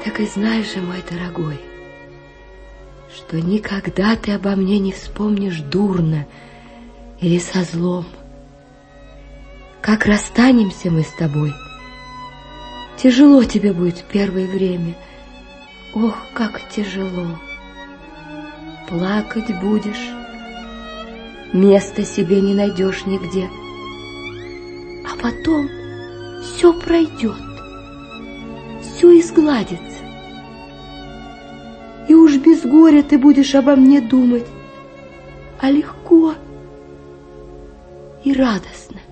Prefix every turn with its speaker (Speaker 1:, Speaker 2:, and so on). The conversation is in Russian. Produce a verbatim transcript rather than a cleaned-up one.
Speaker 1: Так и знаешь же, мой дорогой, что никогда ты обо мне не вспомнишь дурно или со злом. Как расстанемся мы с тобой, тяжело тебе будет в первое время. Ох, как тяжело. Плакать будешь, места себе не найдешь нигде. А потом все пройдет, все изгладится. И уж без горя ты будешь обо мне думать, а легко и радостно.